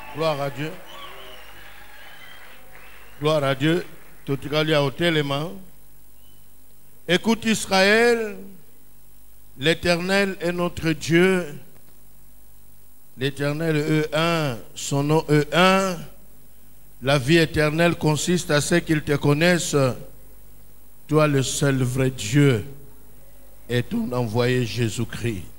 Gloire à Dieu. Gloire à Dieu. Tout le au téléman. Écoute Israël, l'Éternel est notre Dieu. L'Éternel est un, son nom est un. La vie éternelle consiste à ce qu'ils te connaissent, toi le seul vrai Dieu et ton envoyé Jésus-Christ.